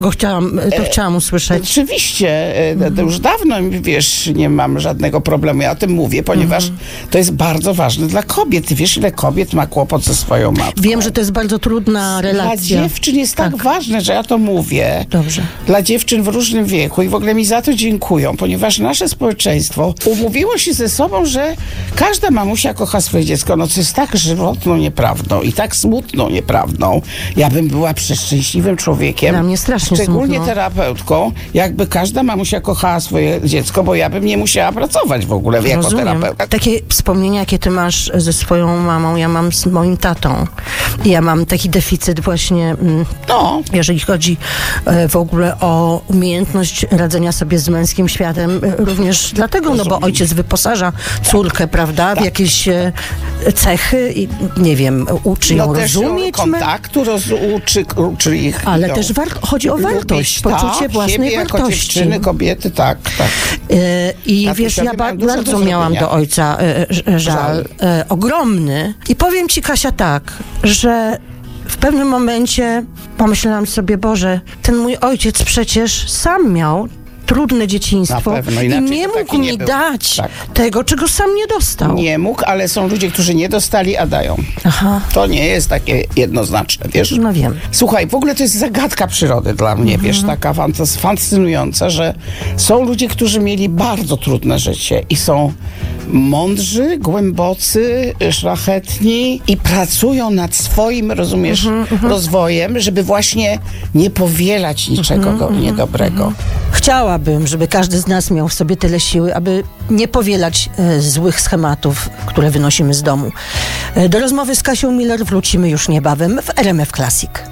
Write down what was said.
Chciałam usłyszeć. Oczywiście, to już dawno, wiesz, nie mam żadnego problemu. Ja o tym mówię, ponieważ to jest bardzo ważne dla kobiet. Ty wiesz, ile kobiet ma kłopot ze swoją matką. Wiem, że to jest bardzo trudna relacja. Dla dziewczyn jest tak ważne, że ja to mówię. Dobrze. Dla dziewczyn w różnym wieku i w ogóle mi za to dziękują, ponieważ nasze społeczeństwo umówiło się ze sobą, że każda mamusia kocha swoje dziecko. No, co jest tak żywotną nieprawdą i tak smutną nieprawdą. Ja bym była przeszczęśliwym człowiekiem. Dla mnie strasznie szczególnie smutno. Terapeutką, jakby każda mamusia kochała swoje dziecko, bo ja bym nie musiała pracować w ogóle jako terapeutka. Takie wspomnienia, jakie ty masz ze swoją mamą, ja mam z moim tatą. I ja mam taki deficyt właśnie, jeżeli chodzi w ogóle o umiejętność radzenia sobie z męskim światem. Również dlatego, bo ojciec wyposaża córkę, prawda, w jakieś cechy i nie wiem, uczy ją rozumieć. Kontaktu uczy ich. Ale też chodzi o wartość, poczucie własnej jako wartości. Dziewczyny, kobiety, tak. I wiesz, ja bardzo miałam do ojca żal ogromny. I powiem ci, Kasia, tak, że w pewnym momencie pomyślałam sobie, Boże, ten mój ojciec przecież sam miał trudne dzieciństwo i nie mógł mi dać tego, czego sam nie dostał. Nie mógł, ale są ludzie, którzy nie dostali, a dają. Aha. To nie jest takie jednoznaczne, wiesz? No wiem. Słuchaj, w ogóle to jest zagadka przyrody dla mnie, wiesz, taka fascynująca, że są ludzie, którzy mieli bardzo trudne życie i są mądrzy, głębocy, szlachetni i pracują nad swoim, rozumiesz, rozwojem, żeby właśnie nie powielać niczego niedobrego. Chciałabym, żeby każdy z nas miał w sobie tyle siły, aby nie powielać złych schematów, które wynosimy z domu. Do rozmowy z Kasią Miller wrócimy już niebawem w RMF Classic.